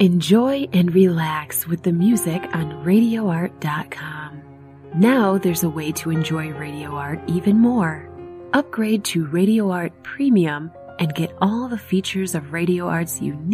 Enjoy and relax with the music on RadioArt.com. Now there's a way to enjoy Radio Art even more. Upgrade to Radio Art Premium and get all the features of Radio Art's unique